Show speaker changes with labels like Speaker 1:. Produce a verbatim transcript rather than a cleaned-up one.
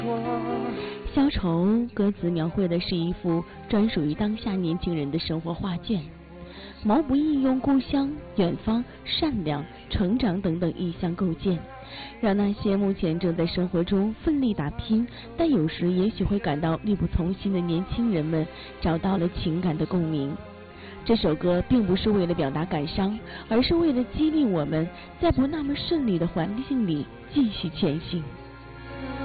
Speaker 1: 消愁歌词描绘的是一幅专属于当下年轻人的生活画卷。毛不易用故乡、远方、善良、成长等等意象构建，让那些目前正在生活中奋力打拼，但有时也许会感到力不从心的年轻人们找到了情感的共鸣。这首歌并不是为了表达感伤，而是为了激励我们在不那么顺利的环境里继续前行。